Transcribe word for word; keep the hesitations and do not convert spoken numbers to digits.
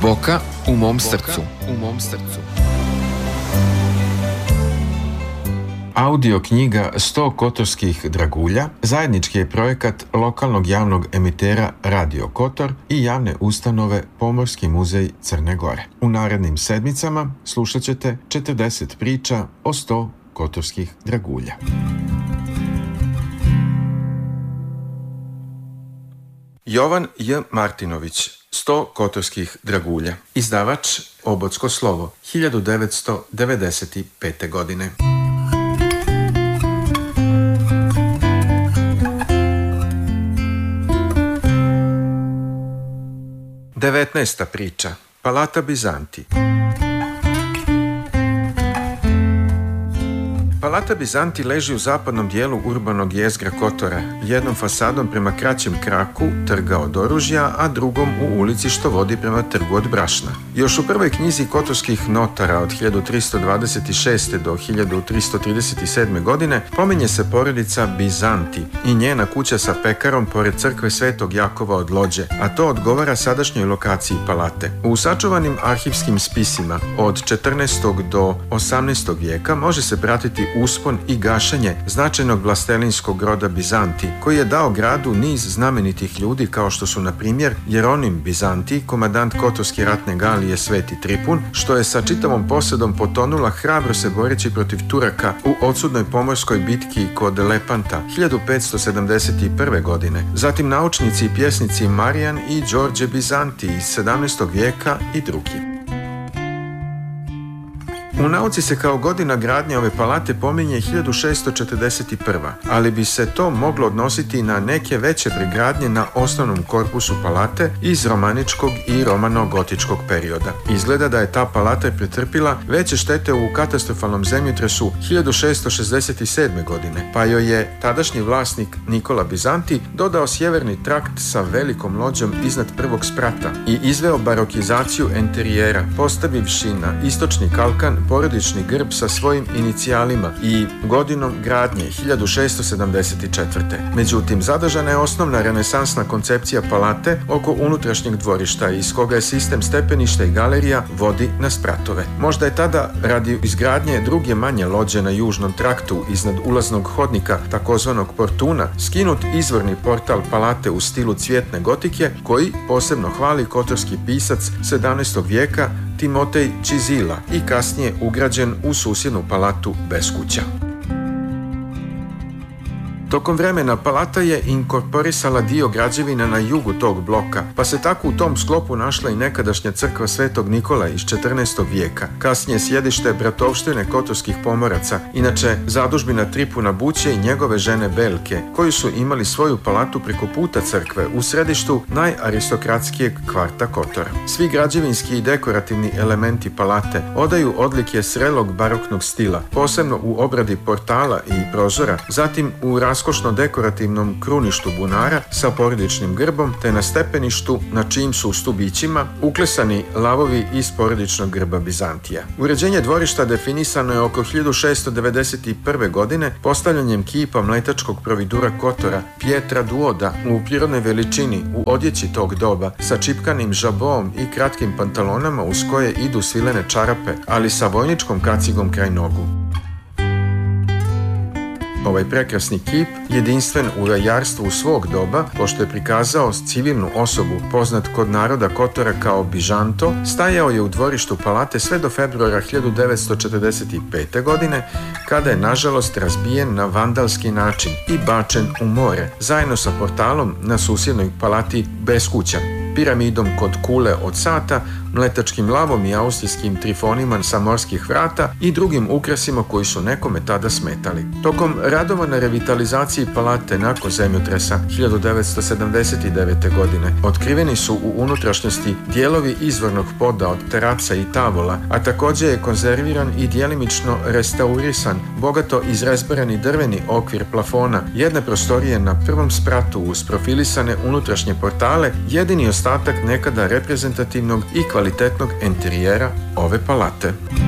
Boka u mom srcu. U mom srcu. Audio knjiga sto kotorskih dragulja zajednički je projekat lokalnog javnog emitera Radio Kotor i javne ustanove Pomorski muzej Crne Gore. U narednim sedmicama slušat ćete četrdeset priča o sto kotorskih dragulja. Jovan J. Martinović, sto kotorskih dragulja. Izdavač Obodsko slovo, hiljadu devetsto devedeset pete. godine. devetnaesta priča. Palata Bizanti. Palata Bizanti leži u zapadnom dijelu urbanog jezgra Kotora, jednom fasadom prema kraćem kraku, trga od oružja, a drugom u ulici što vodi prema trgu od brašna. Još u prvoj knjizi kotorskih notara od hiljadu tristo dvadeset šeste. do hiljadu tristo trideset sedme. godine pominje se porodica Bizanti i njena kuća sa pekarom pored crkve Svetog Jakova od Lođe, a to odgovara sadašnjoj lokaciji palate. U sačuvanim arhivskim spisima od četrnaestog. do osamnaestog. vijeka može se pratiti uspon i gašenje značajnog vlastelinskog roda Bizanti, koji je dao gradu niz znamenitih ljudi kao što su na primjer Jeronim Bizanti, komandant Kotorske ratne galije Sveti Tripun, što je sa čitavom posadom potonula hrabro se boreći protiv Turaka u odsudnoj pomorskoj bitki kod Lepanta hiljadu petsto sedamdeset prve. godine. Zatim naučnici i pjesnici Marijan i Đorđe Bizanti iz sedamnaestog. vijeka i drugi. U nauci se kao godina gradnje ove palate pominje hiljadu šessto četrdeset prva. ali bi se to moglo odnositi na neke veće pregradnje na osnovnom korpusu palate iz romaničkog i romano-gotičkog perioda. Izgleda da je ta palata pretrpila veće štete u katastrofalnom zemljotresu hiljadu šessto šezdeset sedme. godine, pa joj je tadašnji vlasnik Nikola Bizanti dodao sjeverni trakt sa velikom lođom iznad prvog sprata i izveo barokizaciju enterijera, postavivši na istočni kalkan porodični grb sa svojim inicijalima i godinom gradnje hiljadu šessto sedamdeset četvrte. Međutim, zadržana je osnovna renesansna koncepcija palate oko unutrašnjeg dvorišta iz koga je sistem stepeništa i galerija vodi na spratove. Možda je tada radi izgradnje druge manje lođe na južnom traktu iznad ulaznog hodnika takozvanog portuna skinut izvorni portal palate u stilu cvjetne gotike koji posebno hvali kotorski pisac sedamnaestog. vijeka Timotej Čizila i kasnije ugrađen u susjednu palatu Beskuća. Tokom vremena palata je inkorporisala dio građevina na jugu tog bloka, pa se tako u tom sklopu našla i nekadašnja crkva Svetog Nikola iz četrnaestog. vijeka, kasnije sjedište bratovštine kotorskih pomoraca, inače zadužbina Tripuna Buće i njegove žene Belke, koji su imali svoju palatu preko puta crkve u središtu najaristokratskijeg kvarta Kotora. Svi građevinski i dekorativni elementi palate odaju odlike srelog baroknog stila, posebno u obradi portala i prozora, zatim u raskošno dekorativnom kruništu bunara sa porodičnim grbom te na stepeništu na čijim su stubićima uklesani lavovi iz porodičnog grba Bizantija. Uređenje dvorišta definisano je oko hiljadu šessto devedeset prve. godine postavljanjem kipa mletačkog providura Kotora Pietra Duoda u prirodnoj veličini u odjeći tog doba sa čipkanim žabom i kratkim pantalonama uz koje idu svilene čarape, ali sa vojničkom kacigom kraj nogu. Ovaj prekrasni kip, jedinstven u rajarstvu svog doba, pošto je prikazao civilnu osobu poznat kod naroda Kotora kao Bižanto, stajao je u dvorištu palate sve do februara hiljadu devetsto četrdeset pete. godine, kada je nažalost razbijen na vandalski način i bačen u more, zajedno sa portalom na susjednoj palati Beskuća, piramidom kod kule od sata, mletačkim lavom i austrijskim trifonima sa morskih vrata i drugim ukrasima koji su nekome tada smetali. Tokom radova na revitalizaciji palate nakon zemljotresa hiljadu devetsto sedamdeset devete. godine otkriveni su u unutrašnjosti dijelovi izvornog poda od teraca i tavola, a također je konzerviran i djelimično restaurisan bogato izrezbarani drveni okvir plafona jedne prostorije na prvom spratu uz profilisane unutrašnje portale, jedini ostatak nekada reprezentativnog i kvalitetnog enterijera ove palate.